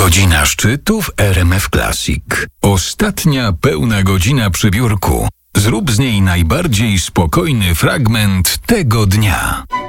Godzina szczytu w RMF Classic. Ostatnia pełna godzina przy biurku. Zrób z niej najbardziej spokojny fragment tego dnia.